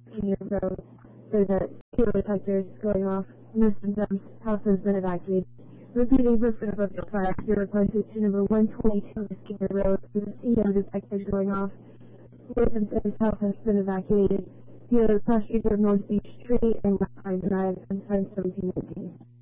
Senior Road. There's a fuel detectors going off. Nurse's house has been evacuated. Repeating Brooklyn above the fire. Your request is to number 122 Senior Road. There's a fuel detectors going off. Nurse's house has been evacuated. The other cross streets are North Beach Street and West Pine Drive and 1719.